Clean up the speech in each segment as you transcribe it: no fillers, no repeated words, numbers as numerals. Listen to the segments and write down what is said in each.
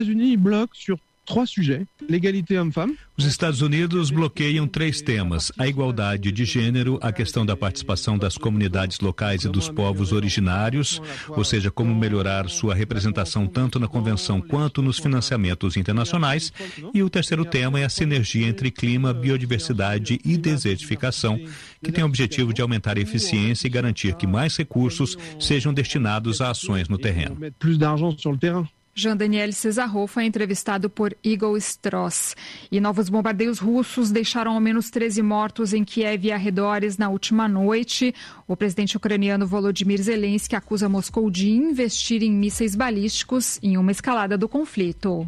Os Estados Unidos bloqueiam 3 temas: a igualdade de gênero, a questão da participação das comunidades locais e dos povos originários, ou seja, como melhorar sua representação tanto na convenção quanto nos financiamentos internacionais, e o terceiro tema é a sinergia entre clima, biodiversidade e desertificação, que tem o objetivo de aumentar a eficiência e garantir que mais recursos sejam destinados a ações no terreno. Jean Daniel Cesarro foi entrevistado por Igor Strauss. E novos bombardeios russos deixaram ao menos 13 mortos em Kiev e arredores na última noite. O presidente ucraniano Volodymyr Zelensky acusa Moscou de investir em mísseis balísticos em uma escalada do conflito.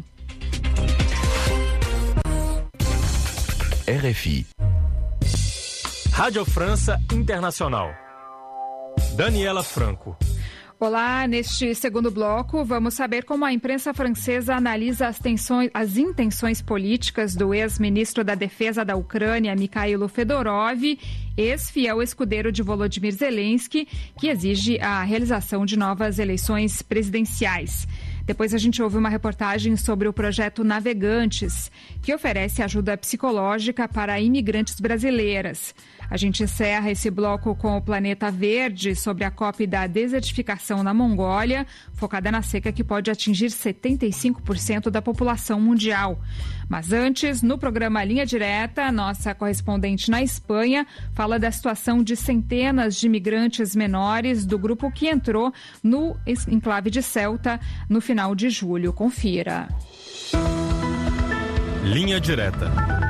RFI. Rádio França Internacional. Daniela Franco. Olá, neste segundo bloco vamos saber como a imprensa francesa analisa as intenções políticas do ex-ministro da Defesa da Ucrânia, Mikhailo Fedorov, ex-fiel escudeiro de Volodymyr Zelensky, que exige a realização de novas eleições presidenciais. Depois a gente ouve uma reportagem sobre o projeto Navegantes, que oferece ajuda psicológica para imigrantes brasileiras. A gente encerra esse bloco com o Planeta Verde, sobre a COP da desertificação na Mongólia, focada na seca que pode atingir 75% da população mundial. Mas antes, no programa Linha Direta, nossa correspondente na Espanha fala da situação de centenas de imigrantes menores do grupo que entrou no enclave de Ceuta no final de julho. Confira. Linha Direta.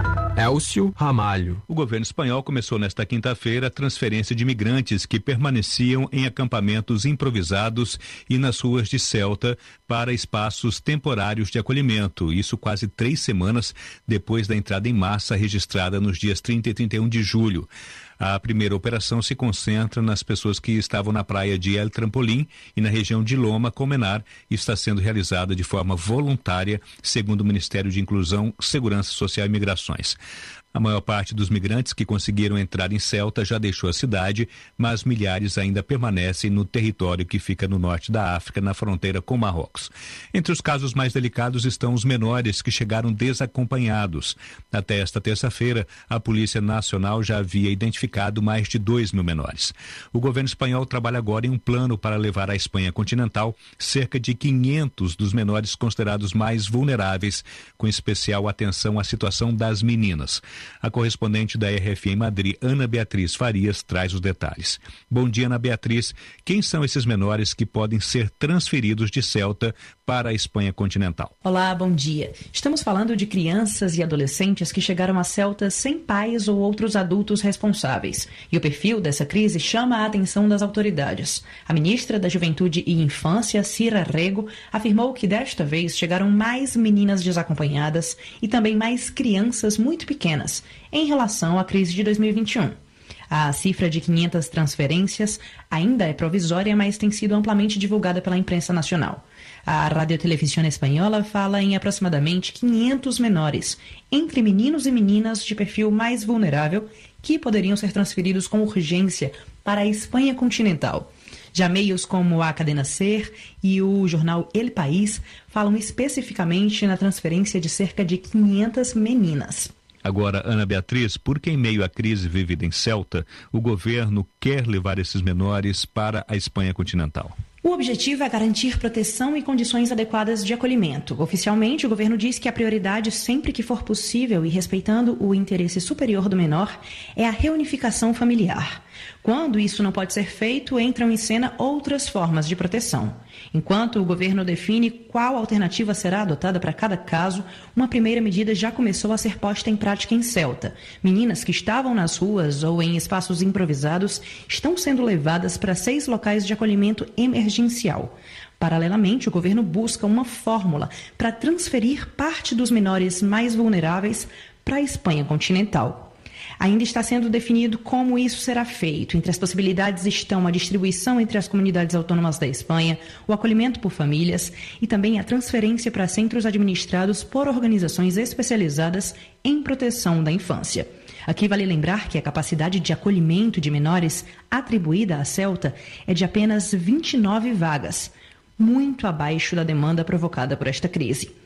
Elcio Ramalho. O governo espanhol começou nesta quinta-feira a transferência de imigrantes que permaneciam em acampamentos improvisados e nas ruas de Ceuta para espaços temporários de acolhimento. Isso quase 3 semanas depois da entrada em massa registrada nos dias 30 e 31 de julho. A primeira operação se concentra nas pessoas que estavam na praia de El Trampolim e na região de Loma Comenar e está sendo realizada de forma voluntária, segundo o Ministério de Inclusão, Segurança Social e Migrações. A maior parte dos migrantes que conseguiram entrar em Ceuta já deixou a cidade, mas milhares ainda permanecem no território que fica no norte da África, na fronteira com Marrocos. Entre os casos mais delicados estão os menores que chegaram desacompanhados. Até esta terça-feira, a Polícia Nacional já havia identificado mais de 2.000 menores. O governo espanhol trabalha agora em um plano para levar à Espanha continental cerca de 500 dos menores considerados mais vulneráveis, com especial atenção à situação das meninas. A correspondente da RFI em Madrid, Ana Beatriz Farias, traz os detalhes. Bom dia, Ana Beatriz. Quem são esses menores que podem ser transferidos de Ceuta para a Espanha continental? Olá, bom dia. Estamos falando de crianças e adolescentes que chegaram a Ceuta sem pais ou outros adultos responsáveis. E o perfil dessa crise chama a atenção das autoridades. A ministra da Juventude e Infância, Sira Rego, afirmou que desta vez chegaram mais meninas desacompanhadas e também mais crianças muito pequenas em relação à crise de 2021. A cifra de 500 transferências ainda é provisória, mas tem sido amplamente divulgada pela imprensa nacional. A Radiotelevisión Espanhola fala em aproximadamente 500 menores, entre meninos e meninas de perfil mais vulnerável, que poderiam ser transferidos com urgência para a Espanha continental. Já meios como a Cadena SER e o jornal El País falam especificamente na transferência de cerca de 500 meninas. Agora, Ana Beatriz, por que em meio à crise vivida em Ceuta, o governo quer levar esses menores para a Espanha continental? O objetivo é garantir proteção e condições adequadas de acolhimento. Oficialmente, o governo diz que a prioridade, sempre que for possível e respeitando o interesse superior do menor, é a reunificação familiar. Quando isso não pode ser feito, entram em cena outras formas de proteção. Enquanto o governo define qual alternativa será adotada para cada caso, uma primeira medida já começou a ser posta em prática em Ceuta. Meninas que estavam nas ruas ou em espaços improvisados estão sendo levadas para 6 locais de acolhimento emergencial. Paralelamente, o governo busca uma fórmula para transferir parte dos menores mais vulneráveis para a Espanha continental. Ainda está sendo definido como isso será feito. Entre as possibilidades estão a distribuição entre as comunidades autônomas da Espanha, o acolhimento por famílias e também a transferência para centros administrados por organizações especializadas em proteção da infância. Aqui vale lembrar que a capacidade de acolhimento de menores atribuída à Ceuta é de apenas 29 vagas, muito abaixo da demanda provocada por esta crise.